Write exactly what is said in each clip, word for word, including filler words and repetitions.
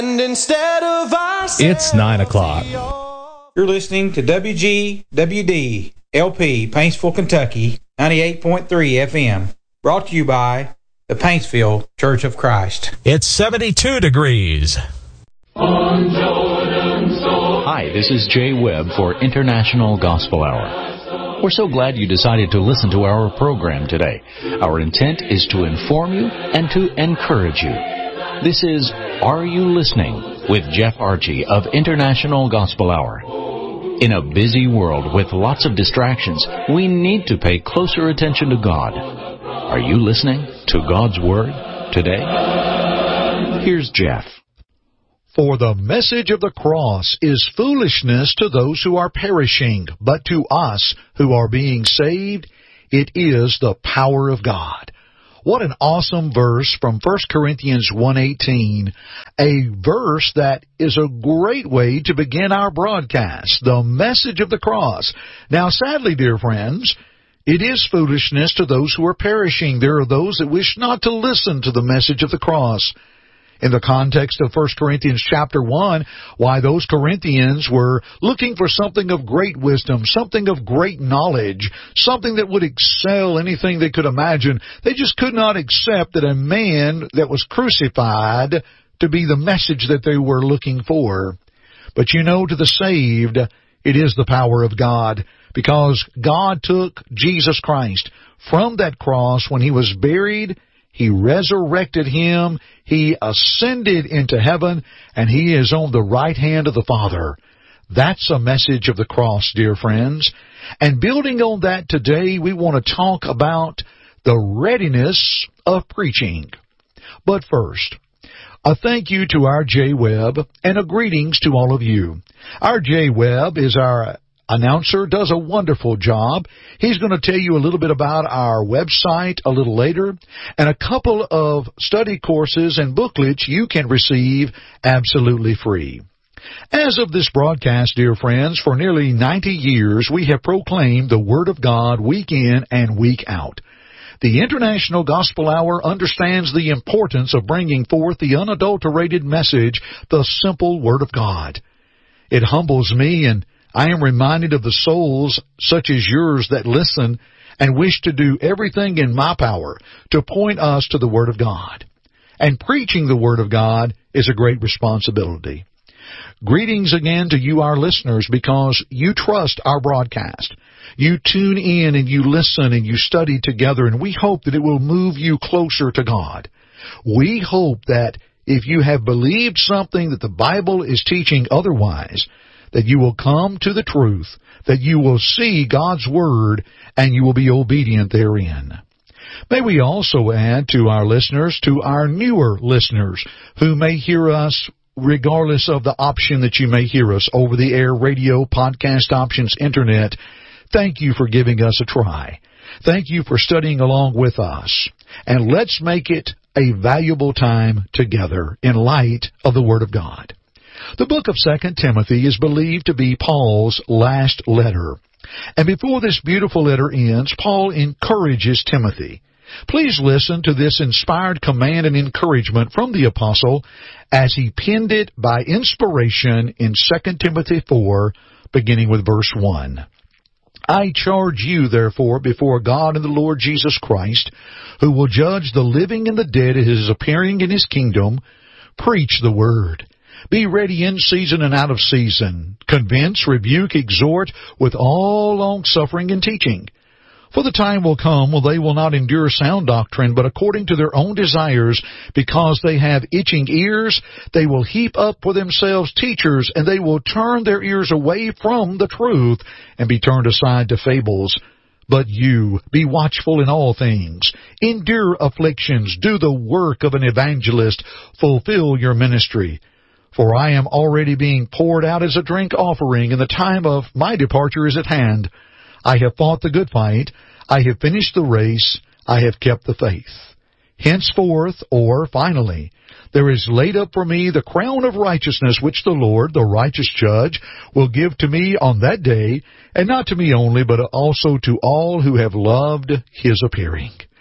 And instead of It's nine o'clock. You're listening to W G W D L P, Paintsville, Kentucky, ninety-eight point three F M. Brought to you by the Paintsville Church of Christ. It's seventy-two degrees. Hi, this is Jay Webb for International Gospel Hour. We're so glad you decided to listen to our program today. Our intent is to inform you and to encourage you. This is Are You Listening? With Jeff Archie of International Gospel Hour. In a busy world with lots of distractions, we need to pay closer attention to God. Are you listening to God's Word today? Here's Jeff. For the message of the cross is foolishness to those who are perishing, but to us who are being saved, it is the power of God. What an awesome verse from First Corinthians one eighteen, a verse that is a great way to begin our broadcast, the message of the cross. Now, sadly, dear friends, it is foolishness to those who are perishing. There are those that wish not to listen to the message of the cross. In the context of First Corinthians chapter one, why those Corinthians were looking for something of great wisdom, something of great knowledge, something that would excel anything they could imagine. They just could not accept that a man that was crucified to be the message that they were looking for. But you know, to the saved, it is the power of God, because God took Jesus Christ from that cross when He was buried. He resurrected Him, He ascended into heaven, and He is on the right hand of the Father. That's a message of the cross, dear friends. And building on that today, we want to talk about the readiness of preaching. But first, a thank you to our Jay Webb, and a greetings to all of you. Our Jay Webb is our announcer, does a wonderful job. He's going to tell you a little bit about our website a little later, and a couple of study courses and booklets you can receive absolutely free. As of this broadcast, dear friends, for nearly ninety years, we have proclaimed the Word of God week in and week out. The International Gospel Hour understands the importance of bringing forth the unadulterated message, the simple Word of God. It humbles me, and I am reminded of the souls such as yours that listen and wish to do everything in my power to point us to the Word of God. And preaching the Word of God is a great responsibility. Greetings again to you, our listeners, because you trust our broadcast. You tune in and you listen and you study together, and we hope that it will move you closer to God. We hope that if you have believed something that the Bible is teaching otherwise, that you will come to the truth, that you will see God's Word, and you will be obedient therein. May we also add to our listeners, to our newer listeners, who may hear us regardless of the option that you may hear us, over-the-air radio, podcast options, internet. Thank you for giving us a try. Thank you for studying along with us. And let's make it a valuable time together in light of the Word of God. The book of Second Timothy is believed to be Paul's last letter. And before this beautiful letter ends, Paul encourages Timothy. Please listen to this inspired command and encouragement from the apostle as he penned it by inspiration in Second Timothy four, beginning with verse one. I charge you, therefore, before God and the Lord Jesus Christ, who will judge the living and the dead at His appearing in His kingdom, preach the word. Be ready in season and out of season. Convince, rebuke, exhort with all longsuffering and teaching. For the time will come when they will not endure sound doctrine, but according to their own desires, because they have itching ears, they will heap up for themselves teachers, and they will turn their ears away from the truth and be turned aside to fables. But you, be watchful in all things. Endure afflictions. Do the work of an evangelist. Fulfill your ministry. For I am already being poured out as a drink offering, and the time of my departure is at hand. I have fought the good fight. I have finished the race. I have kept the faith. Henceforth, or finally, there is laid up for me the crown of righteousness, which the Lord, the righteous judge, will give to me on that day, and not to me only, but also to all who have loved His appearing.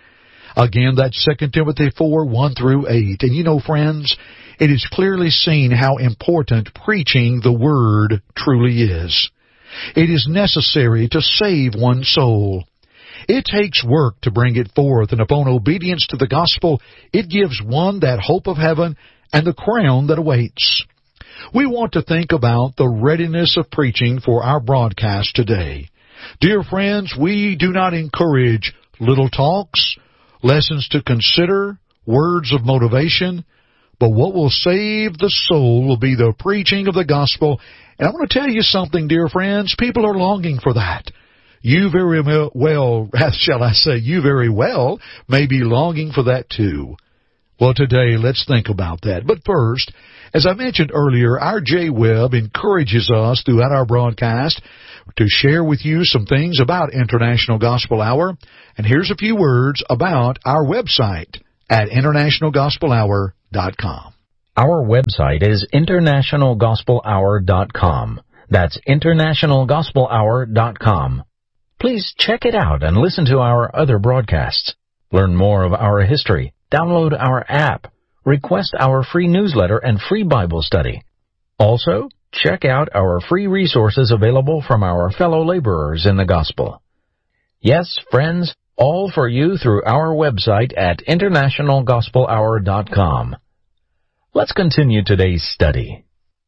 Again, that's Second Timothy four, one through eight. And you know, friends, it is clearly seen how important preaching the Word truly is. It is necessary to save one's soul. It takes work to bring it forth, and upon obedience to the gospel, it gives one that hope of heaven and the crown that awaits. We want to think about the readiness of preaching for our broadcast today. Dear friends, we do not encourage little talks, lessons to consider, words of motivation, but what will save the soul will be the preaching of the gospel. And I want to tell you something, dear friends, people are longing for that. You very well, shall I say, you very well may be longing for that too. Well, today, let's think about that. But first, as I mentioned earlier, our J Webb encourages us throughout our broadcast to share with you some things about International Gospel Hour. And here's a few words about our website at international gospel hour dot com. Our website is international gospel hour dot com. That's international gospel hour dot com. Please check it out and listen to our other broadcasts. Learn more of our history. Download our app. Request our free newsletter and free Bible study. Also, check out our free resources available from our fellow laborers in the gospel. Yes, friends, all for you through our website at international gospel hour dot com. Let's continue today's study.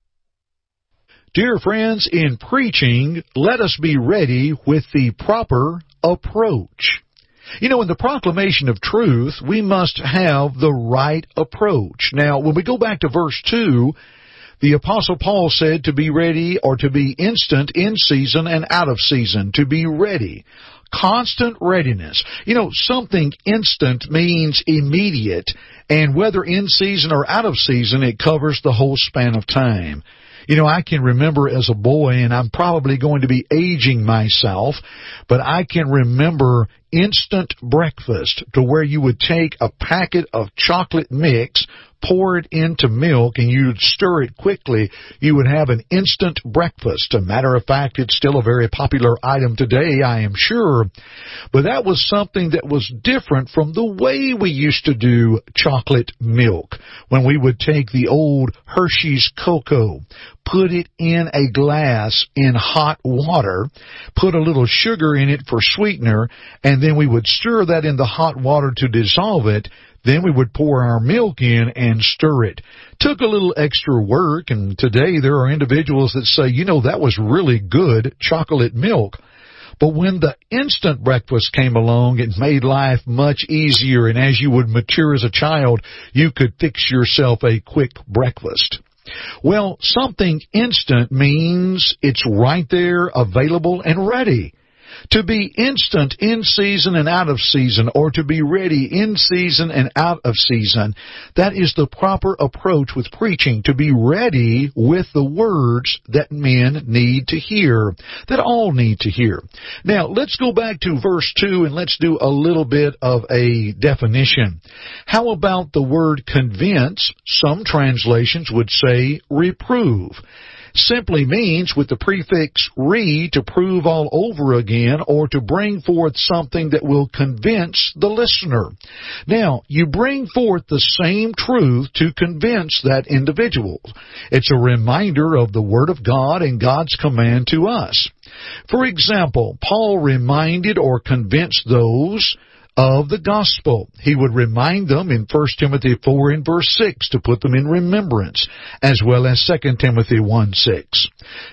Dear friends, in preaching, let us be ready with the proper approach. You know, in the proclamation of truth, we must have the right approach. Now, when we go back to verse two, the Apostle Paul said to be ready or to be instant in season and out of season, to be ready. Constant readiness. You know, something instant means immediate, and whether in season or out of season, it covers the whole span of time. You know, I can remember as a boy, and I'm probably going to be aging myself, but I can remember instant breakfast, to where you would take a packet of chocolate mix, pour it into milk, and you'd stir it quickly. You would have an instant breakfast. A matter of fact, it's still a very popular item today, I am sure. But that was something that was different from the way we used to do chocolate milk, when we would take the old Hershey's cocoa, put it in a glass in hot water, put a little sugar in it for sweetener, and then we would stir that in the hot water to dissolve it. Then we would pour our milk in and stir it. Took a little extra work, and today there are individuals that say, you know, that was really good chocolate milk. But when the instant breakfast came along, it made life much easier, and as you would mature as a child, you could fix yourself a quick breakfast. Well, something instant means it's right there, available, and ready. To be instant in season and out of season, or to be ready in season and out of season, that is the proper approach with preaching, to be ready with the words that men need to hear, that all need to hear. Now, let's go back to verse two and let's do a little bit of a definition. How about the word convince? Some translations would say reprove. Simply means with the prefix re, to prove all over again, or to bring forth something that will convince the listener. Now, you bring forth the same truth to convince that individual. It's a reminder of the Word of God and God's command to us. For example, Paul reminded or convinced those of the gospel. He would remind them in First Timothy four and verse six to put them in remembrance, as well as Second Timothy one six.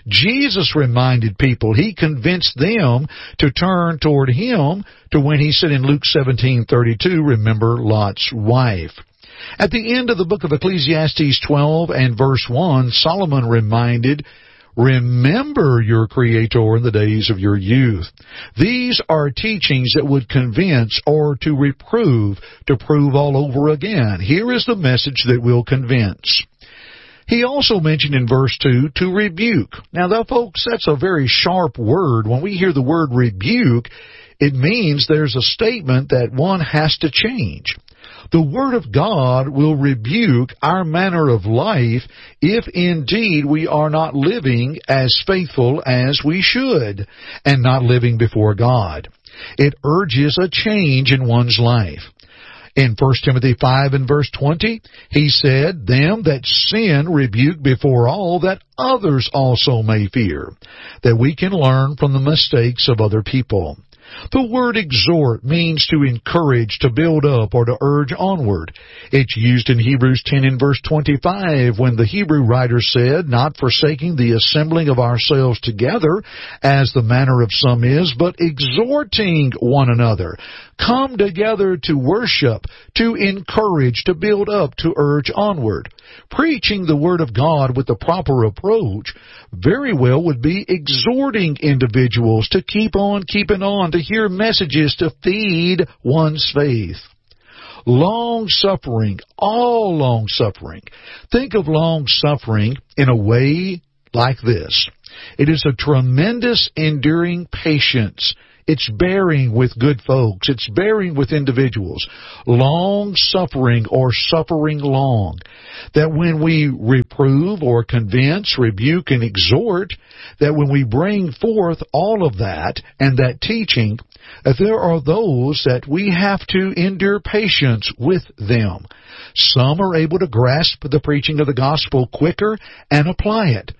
Jesus reminded people. He convinced them to turn toward Him, to when He said in Luke seventeen thirty-two, remember Lot's wife. At the end of the book of Ecclesiastes twelve and verse one, Solomon reminded, remember your Creator in the days of your youth. These are teachings that would convince or to reprove, to prove all over again. Here is the message that will convince. He also mentioned in verse two to rebuke. Now, though, folks, that's a very sharp word. When we hear the word rebuke, it means there's a statement that one has to change. The Word of God will rebuke our manner of life if indeed we are not living as faithful as we should and not living before God. It urges a change in one's life. In First Timothy five and verse twenty, he said, "Them that sin rebuke before all, that others also may fear," that we can learn from the mistakes of other people. The word exhort means to encourage, to build up, or to urge onward. It's used in Hebrews ten and verse twenty-five when the Hebrew writer said, "Not forsaking the assembling of ourselves together, as the manner of some is, but exhorting one another." Come together to worship, to encourage, to build up, to urge onward. Preaching the Word of God with the proper approach very well would be exhorting individuals to keep on keeping on, to hear messages to feed one's faith. Long-suffering, all long-suffering. Think of long-suffering in a way like this. It is a tremendous enduring patience. It's bearing with good folks. It's bearing with individuals. Long-suffering or suffering long. That when we reprove or convince, rebuke, and exhort, that when we bring forth all of that and that teaching, that there are those that we have to endure patience with them. Some are able to grasp the preaching of the gospel quicker and apply it.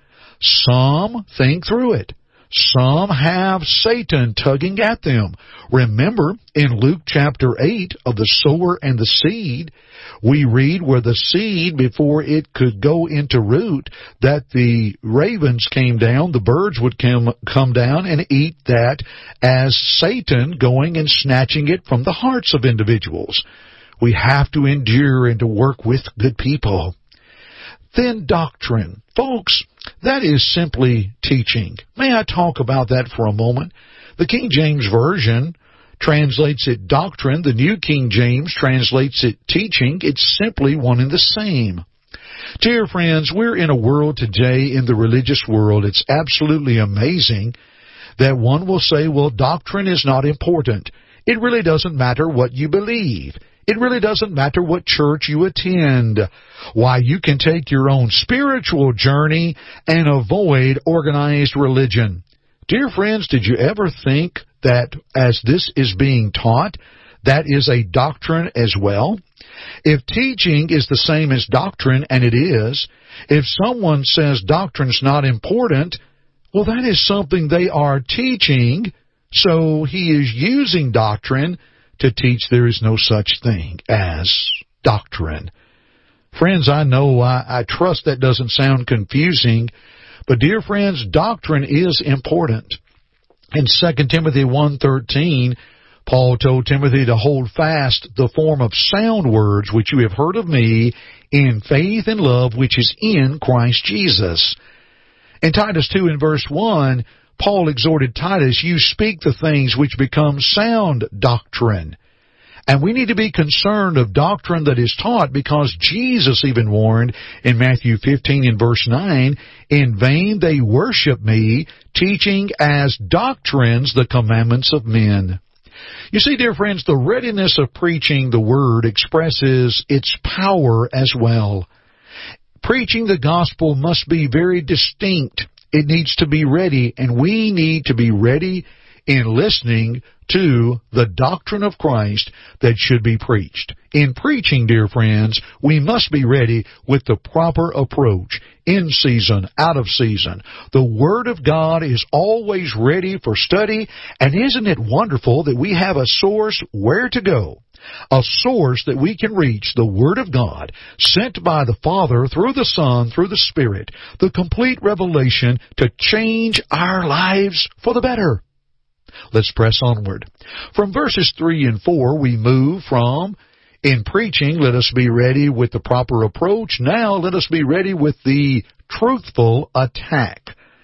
Some think through it. Some have Satan tugging at them. Remember, in Luke chapter eight of the sower and the seed, we read where the seed, before it could go into root, that the ravens came down, the birds would come, come down and eat that as Satan going and snatching it from the hearts of individuals. We have to endure and to work with good people. Then doctrine. Folks, that is simply teaching. May I talk about that for a moment? The King James Version translates it doctrine. The New King James translates it teaching. It's simply one and the same. Dear friends, we're in a world today, in the religious world, it's absolutely amazing that one will say, well, doctrine is not important. It really doesn't matter what you believe. It really doesn't matter what church you attend. Why, you can take your own spiritual journey and avoid organized religion. Dear friends, did you ever think that as this is being taught, that is a doctrine as well? If teaching is the same as doctrine, and it is, if someone says doctrine's not important, well, that is something they are teaching, so he is using doctrine to teach there is no such thing as doctrine. Friends, I know, I, I trust that doesn't sound confusing, but dear friends, doctrine is important. In Second Timothy one thirteen, Paul told Timothy to hold fast the form of sound words which you have heard of me in faith and love which is in Christ Jesus. In Titus two and verse one, Paul exhorted Titus, you speak the things which become sound doctrine. And we need to be concerned of doctrine that is taught, because Jesus even warned in Matthew fifteen and verse nine, in vain they worship me, teaching as doctrines the commandments of men. You see, dear friends, the readiness of preaching the Word expresses its power as well. Preaching the gospel must be very distinct. It needs to be ready, and we need to be ready in listening to the doctrine of Christ that should be preached. In preaching, dear friends, we must be ready with the proper approach, in season, out of season. The Word of God is always ready for study, and isn't it wonderful that we have a source where to go? A source that we can reach, the Word of God, sent by the Father through the Son, through the Spirit, the complete revelation to change our lives for the better. Let's press onward. From verses three and four, we move from, in preaching, let us be ready with the proper approach. Now let us be ready with the truthful attack.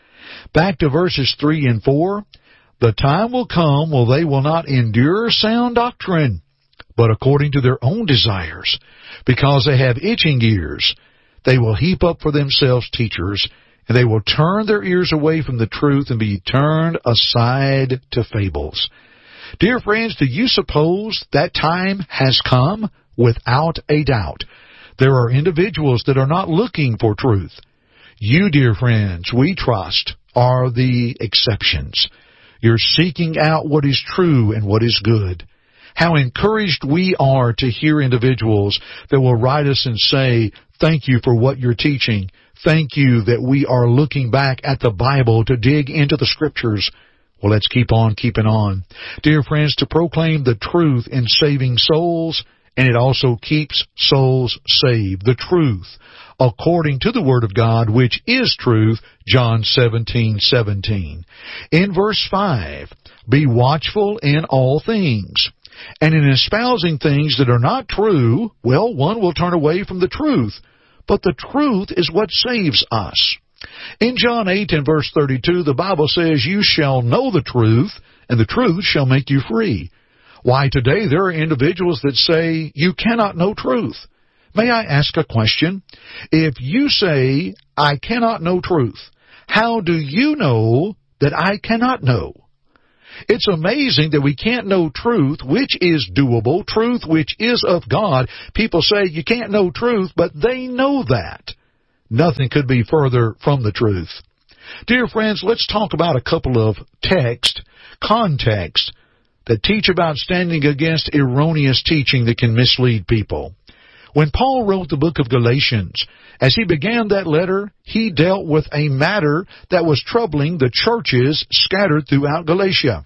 Back to verses three and four. The time will come when they will not endure sound doctrine, but according to their own desires, because they have itching ears, they will heap up for themselves teachers, and they will turn their ears away from the truth and be turned aside to fables. Dear friends, do you suppose that time has come? Without a doubt. There are individuals that are not looking for truth. You, dear friends, we trust, are the exceptions. You're seeking out what is true and what is good. How encouraged we are to hear individuals that will write us and say, thank you for what you're teaching. Thank you that we are looking back at the Bible to dig into the Scriptures. Well, let's keep on keeping on. Dear friends, to proclaim the truth in saving souls, and it also keeps souls saved. The truth, according to the Word of God, which is truth, John seventeen seventeen. In verse five, be watchful in all things. And in espousing things that are not true, well, one will turn away from the truth. But the truth is what saves us. In John eight and verse thirty-two, the Bible says, you shall know the truth, and the truth shall make you free. Why, today there are individuals that say, you cannot know truth. May I ask a question? If you say, I cannot know truth, how do you know that I cannot know? It's amazing that we can't know truth, which is doable, truth which is of God. People say you can't know truth, but they know that. Nothing could be further from the truth. Dear friends, let's talk about a couple of texts, context, that teach about standing against erroneous teaching that can mislead people. When Paul wrote the book of Galatians, as he began that letter, he dealt with a matter that was troubling the churches scattered throughout Galatia.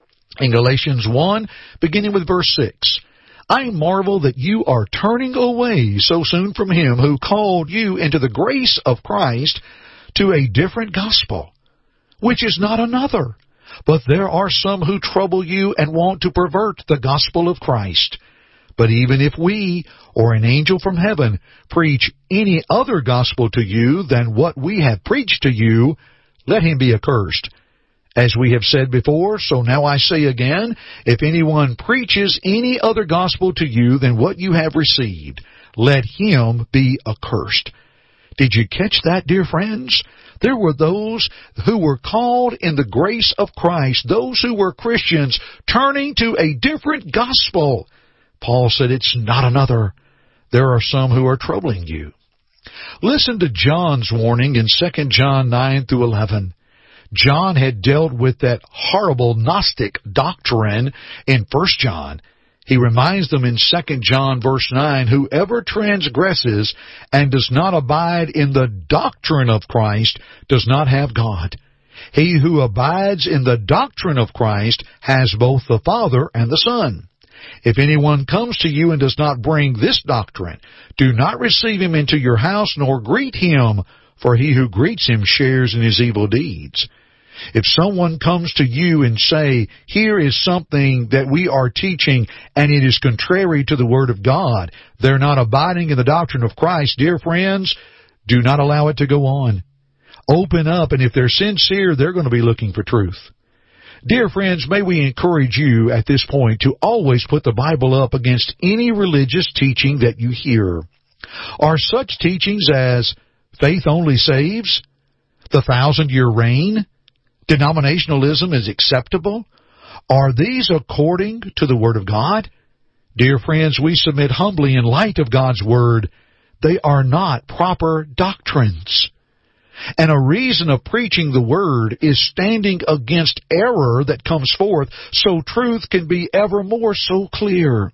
In Galatians one, beginning with verse six, I marvel that you are turning away so soon from him who called you into the grace of Christ to a different gospel, which is not another. But there are some who trouble you and want to pervert the gospel of Christ. But even if we, or an angel from heaven, preach any other gospel to you than what we have preached to you, let him be accursed. As we have said before, so now I say again, if anyone preaches any other gospel to you than what you have received, let him be accursed. Did you catch that, dear friends? There were those who were called in the grace of Christ, those who were Christians, turning to a different gospel. Paul said it's not another. There are some who are troubling you. Listen to John's warning in Second John nine through eleven. John had dealt with that horrible Gnostic doctrine in First John. He reminds them in Second John verse nine, whoever transgresses and does not abide in the doctrine of Christ does not have God. He who abides in the doctrine of Christ has both the Father and the Son. If anyone comes to you and does not bring this doctrine, do not receive him into your house nor greet him, for he who greets him shares in his evil deeds. If someone comes to you and say, here is something that we are teaching and it is contrary to the Word of God, they're not abiding in the doctrine of Christ, dear friends, do not allow it to go on. Open up, and if they're sincere, they're going to be looking for truth. Dear friends, may we encourage you at this point to always put the Bible up against any religious teaching that you hear. Are such teachings as faith only saves, the thousand-year reign, denominationalism is acceptable? Are these according to the Word of God? Dear friends, we submit humbly in light of God's Word. They are not proper doctrines. And a reason of preaching the Word is standing against error that comes forth so truth can be ever more so clear.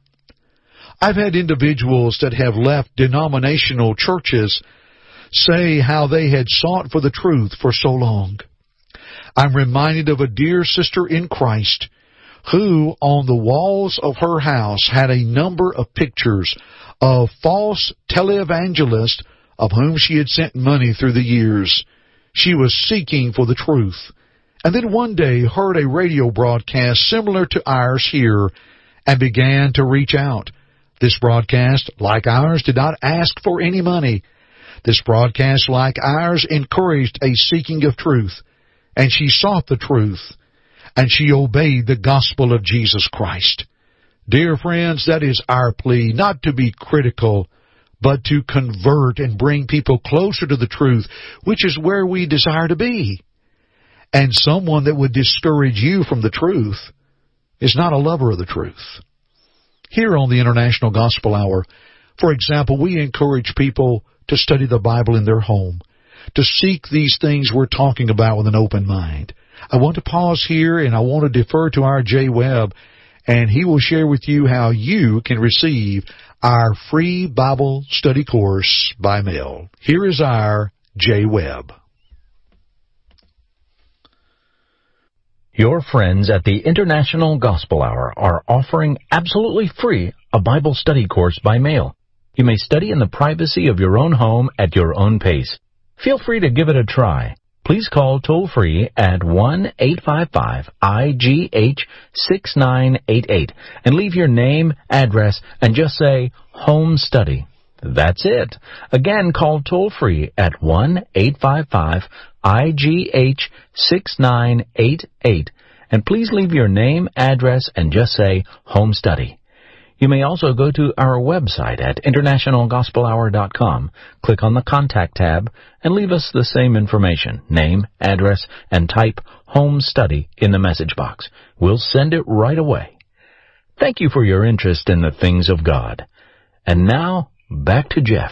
I've had individuals that have left denominational churches say how they had sought for the truth for so long. I'm reminded of a dear sister in Christ who, on the walls of her house, had a number of pictures of false televangelists of whom she had sent money through the years. She was seeking for the truth. And then one day heard a radio broadcast similar to ours here and began to reach out. This broadcast, like ours, did not ask for any money. This broadcast, like ours, encouraged a seeking of truth. And she sought the truth, and she obeyed the gospel of Jesus Christ. Dear friends, that is our plea, not to be critical, but to convert and bring people closer to the truth, which is where we desire to be. And someone that would discourage you from the truth is not a lover of the truth. Here on the International Gospel Hour, for example, we encourage people to study the Bible in their home, to seek these things we're talking about with an open mind. I want to pause here, and I want to defer to our Jay Webb and he will share with you how you can receive our free Bible study course by mail. Here is our Jay Webb. Your friends at the International Gospel Hour are offering absolutely free a Bible study course by mail. You may study in the privacy of your own home at your own pace. Feel free to give it a try. Please call toll-free at one eight five five I G H six nine eight eight and leave your name, address, and just say, Home Study. That's it. Again, call toll-free at one eight five five I G H six nine eight eight and please leave your name, address, and just say, Home Study. You may also go to our website at international gospel hour dot com, click on the Contact tab, and leave us the same information, name, address, and type Home Study in the message box. We'll send it right away. Thank you for your interest in the things of God. And now, back to Jeff.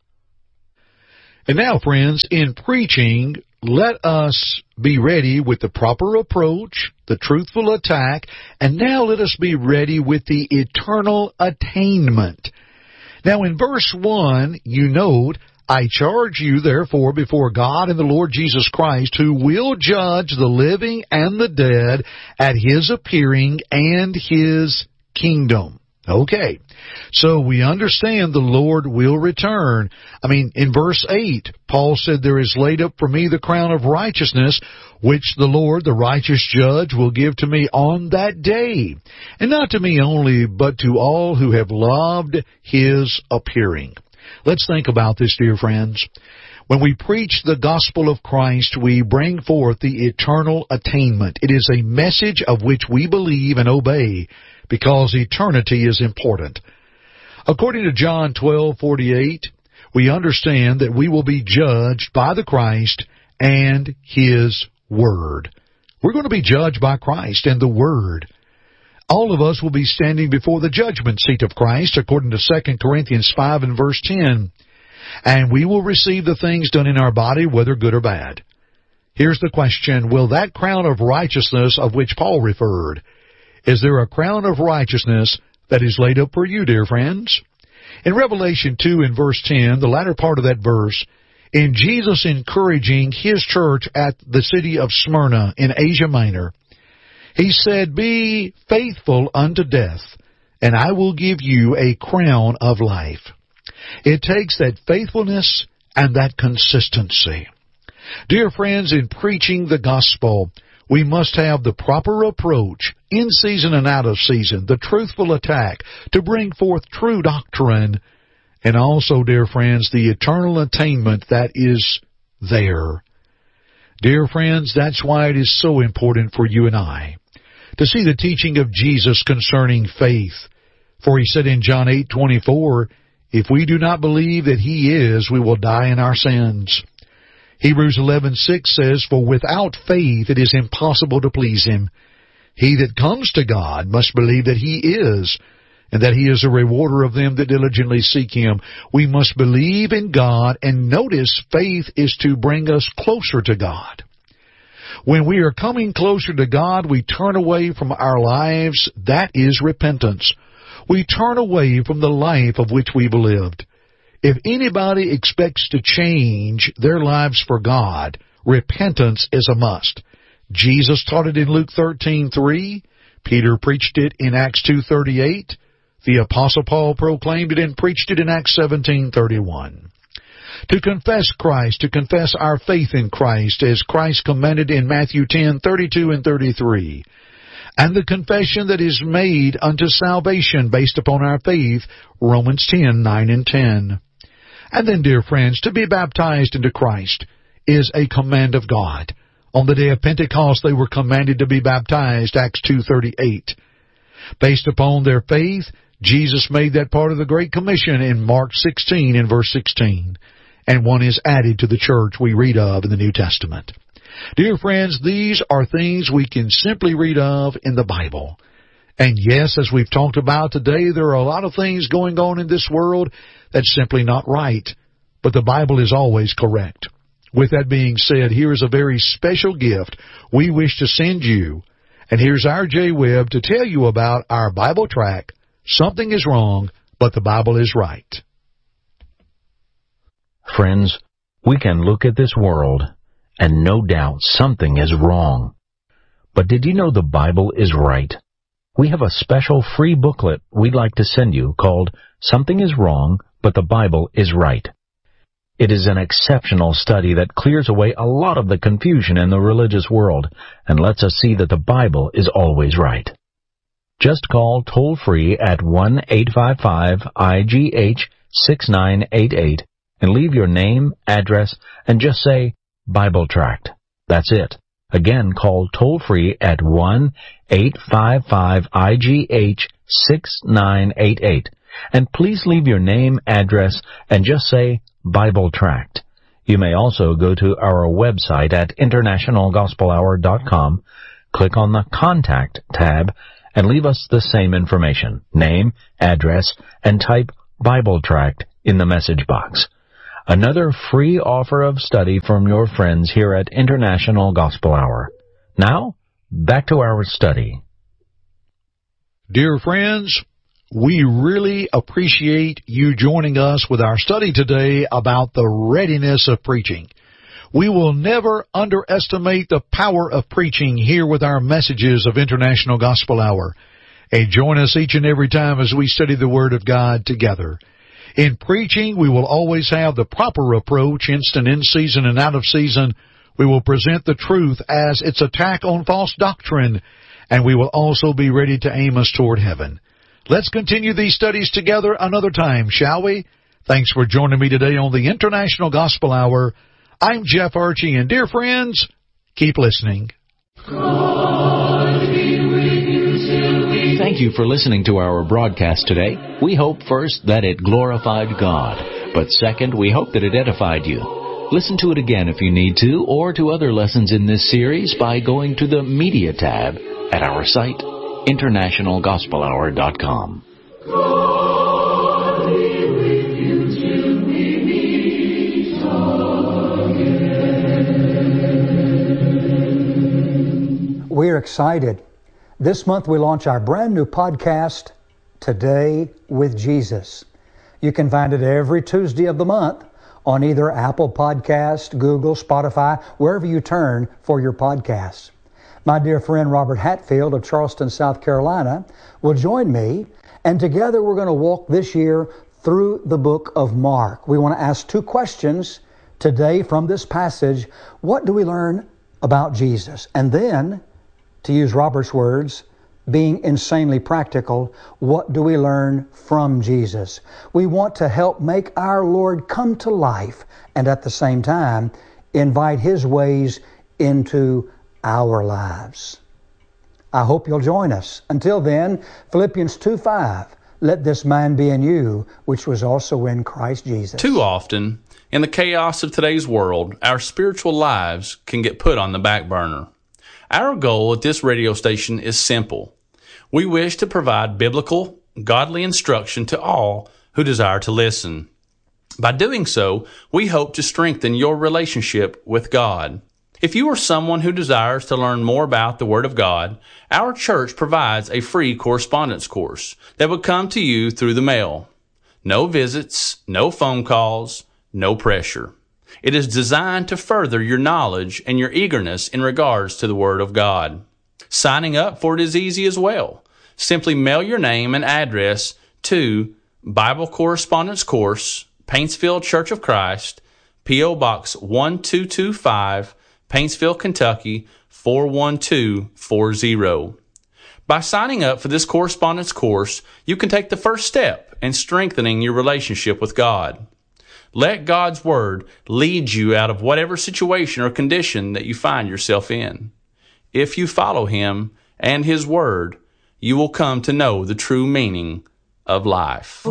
And now, friends, in preaching, let us be ready with the proper approach, the truthful attack, and now let us be ready with the eternal attainment. Now, in verse one, you note, I charge you, therefore, before God and the Lord Jesus Christ, who will judge the living and the dead at His appearing and His kingdom. Okay, so we understand the Lord will return. I mean, in verse eight, Paul said, there is laid up for me the crown of righteousness, which the Lord, the righteous judge, will give to me on that day. And not to me only, but to all who have loved His appearing. Let's think about this, dear friends. When we preach the gospel of Christ, we bring forth the eternal attainment. It is a message of which we believe and obey, because eternity is important. According to John twelve forty-eight, we understand that we will be judged by the Christ and His Word. We're going to be judged by Christ and the Word. All of us will be standing before the judgment seat of Christ, according to Second Corinthians five and verse ten. And we will receive the things done in our body, whether good or bad. Here's the question, will that crown of righteousness of which Paul referred, is there a crown of righteousness that is laid up for you, dear friends? In Revelation two and verse ten, the latter part of that verse, in Jesus encouraging His church at the city of Smyrna in Asia Minor, He said, be faithful unto death, and I will give you a crown of life. It takes that faithfulness and that consistency. Dear friends, in preaching the gospel, we must have the proper approach, in season and out of season, the truthful attack, to bring forth true doctrine, and also, dear friends, the eternal attainment that is there. Dear friends, that's why it is so important for you and I to see the teaching of Jesus concerning faith. For He said in John eight twenty-four, if we do not believe that He is, we will die in our sins. Hebrews eleven six says, for without faith it is impossible to please Him. He that comes to God must believe that He is, and that He is a rewarder of them that diligently seek Him. We must believe in God, and notice faith is to bring us closer to God. When we are coming closer to God, we turn away from our lives. That is repentance. We turn away from the life of which we've lived. If anybody expects to change their lives for God, repentance is a must. Jesus taught it in Luke thirteen three. Peter preached it in Acts two thirty-eight. The Apostle Paul proclaimed it and preached it in Acts seventeen thirty-one. To confess Christ, to confess our faith in Christ, as Christ commanded in Matthew ten thirty-two and thirty-three. And the confession that is made unto salvation based upon our faith, Romans ten nine and ten. And then, dear friends, to be baptized into Christ is a command of God. On the day of Pentecost, they were commanded to be baptized, Acts two thirty-eight. Based upon their faith, Jesus made that part of the Great Commission in Mark sixteen and verse sixteen. And one is added to the church we read of in the New Testament. Dear friends, these are things we can simply read of in the Bible. And yes, as we've talked about today, there are a lot of things going on in this world that's simply not right. But the Bible is always correct. With that being said, here is a very special gift we wish to send you And here's our Jay Webb to tell you about our Bible track, Something is Wrong, but the Bible is Right. Friends, we can look at this world, and no doubt something is wrong. But did you know the Bible is right? We have a special free booklet we'd like to send you called Something is Wrong, but the Bible is Right. It is an exceptional study that clears away a lot of the confusion in the religious world and lets us see that the Bible is always right. Just call toll-free at one eight five five I G H six nine eight eight and leave your name, address, and just say Bible Tract. That's it. Again, call toll-free at one eight five five I G H six nine eight eight. And please leave your name, address, and just say Bible Tract. You may also go to our website at international gospel hour dot com, click on the Contact tab, and leave us the same information, name, address, and type Bible Tract in the message box. Another free offer of study from your friends here at International Gospel Hour. Now, back to our study. Dear friends, we really appreciate you joining us with our study today about the readiness of preaching. We will never underestimate the power of preaching here with our messages of International Gospel Hour. And join us each and every time as we study the Word of God together. In preaching, we will always have the proper approach, instant in season and out of season. We will present the truth as its attack on false doctrine, and we will also be ready to aim us toward heaven. Let's continue these studies together another time, shall we? Thanks for joining me today on the International Gospel Hour. I'm Jeff Archie, and dear friends, keep listening. Thank you for listening to our broadcast today. We hope first that it glorified God, but second, we hope that it edified you. Listen to it again if you need to, or to other lessons in this series by going to the Media tab at our site, international gospel hour dot com. We're excited. This month we launch our brand new podcast, Today with Jesus. You can find it every Tuesday of the month on either Apple Podcast, Google, Spotify, wherever you turn for your podcasts. My dear friend Robert Hatfield of Charleston, South Carolina, will join me, and together we're going to walk this year through the book of Mark. We want to ask two questions today from this passage. What do we learn about Jesus? And then, to use Robert's words, being insanely practical, what do we learn from Jesus? We want to help make our Lord come to life and at the same time invite His ways into our lives. I hope you'll join us. Until then, Philippians two five, let this mind be in you, which was also in Christ Jesus. Too often, in the chaos of today's world, our spiritual lives can get put on the back burner. Our goal at this radio station is simple. We wish to provide biblical, godly instruction to all who desire to listen. By doing so, we hope to strengthen your relationship with God. If you are someone who desires to learn more about the Word of God, our church provides a free correspondence course that would come to you through the mail. No visits, no phone calls, no pressure. It is designed to further your knowledge and your eagerness in regards to the Word of God. Signing up for it is easy as well. Simply mail your name and address to Bible Correspondence Course, Paintsville Church of Christ, P O Box one two two five, Paintsville, Kentucky four one two four zero. By signing up for this correspondence course, you can take the first step in strengthening your relationship with God. Let God's Word lead you out of whatever situation or condition that you find yourself in. If you follow Him and His Word, you will come to know the true meaning of life.